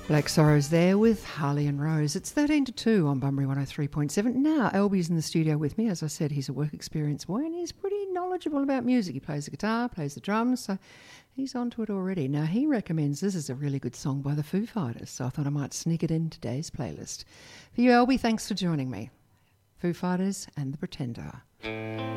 Black Sorrows there with Harley and Rose. It's 13 to 2 on Bunbury 103.7. Now, Albie's in the studio with me. As I said, he's a work experience boy and he's pretty knowledgeable about music. He plays the guitar, plays the drums, so he's onto it already. Now, he recommends this is a really good song by the Foo Fighters, so I thought I might sneak it in today's playlist. For you, Albie, thanks for joining me. Foo Fighters and The Pretender.